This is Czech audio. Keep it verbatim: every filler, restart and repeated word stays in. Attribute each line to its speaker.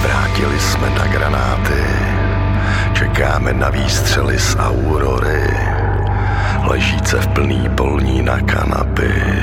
Speaker 1: Vrátili jsme na granáty, čekáme na výstřely z Aurory, ležíce v plný polní na kanapy.